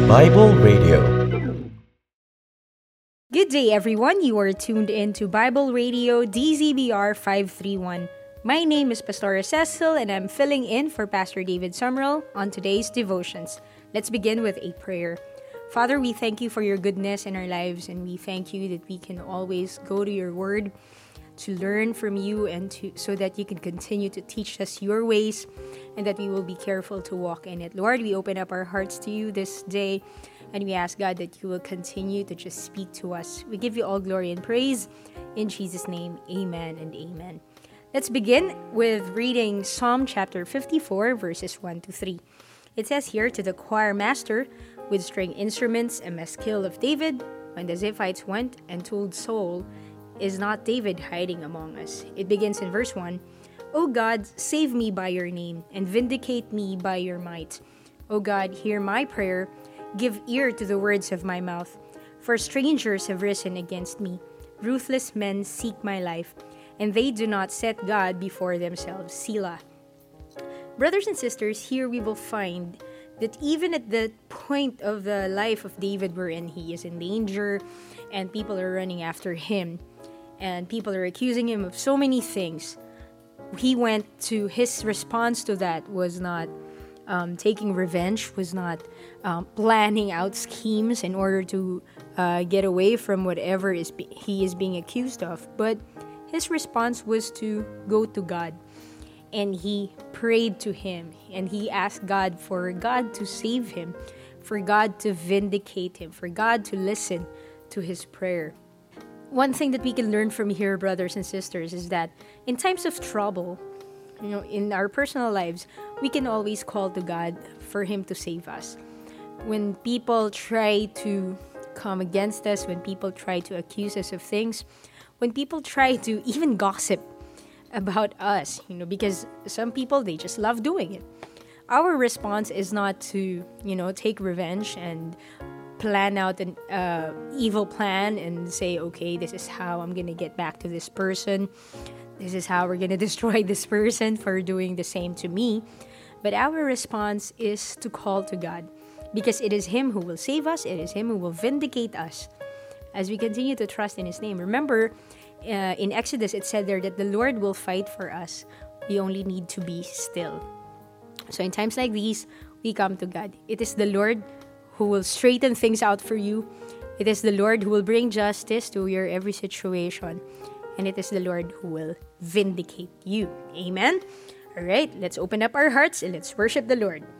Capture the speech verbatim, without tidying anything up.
Bible Radio. Good day, everyone. You are tuned in to Bible Radio D Z B R five three one. My name is Pastora Cecil, and I'm filling in for Pastor David Summerall on today's devotions. Let's begin with a prayer. Father, we thank you for your goodness in our lives, and we thank you that we can always go to your word to learn from you and to so that you can continue to teach us your ways and that we will be careful to walk in it. Lord, we open up our hearts to you this day, and we ask, God, that you will continue to just speak to us. We give you all glory and praise. In Jesus' name, amen and amen. Let's begin with reading Psalm chapter fifty-four, verses one to three. It says here, "To the choir master with string instruments, a maskil of David, when the Ziphites went and told Saul, is not David hiding among us?" It begins in verse one. "O God, save me by your name, and vindicate me by your might. O God, hear my prayer. Give ear to the words of my mouth. For strangers have risen against me. Ruthless men seek my life, and they do not set God before themselves." Selah. Brothers and sisters, here we will find that even at the point of the life of David wherein he is in danger and people are running after him and people are accusing him of so many things, he went to, his response to that was not um, taking revenge, was not um, planning out schemes in order to uh, get away from whatever is be- he is being accused of, but his response was to go to God. And he prayed to him, and he asked God for God to save him, for God to vindicate him, for God to listen to his prayer. One thing that we can learn from here, brothers and sisters, is that in times of trouble, you know, in our personal lives, we can always call to God for him to save us. When people try to come against us, when people try to accuse us of things, when people try to even gossip about us, you know, because some people, they just love doing it. Our response is not to, you know, take revenge and plan out an uh, evil plan and say, okay, this is how I'm going to get back to this person. This is how we're going to destroy this person for doing the same to me. But our response is to call to God, because it is him who will save us. It is him who will vindicate us as we continue to trust in his name. Remember, Uh, in Exodus, it said there that the Lord will fight for us. We only need to be still. So in times like these, we come to God. It is the Lord who will straighten things out for you. It is the Lord who will bring justice to your every situation. And it is the Lord who will vindicate you. Amen? All right, let's open up our hearts and let's worship the Lord.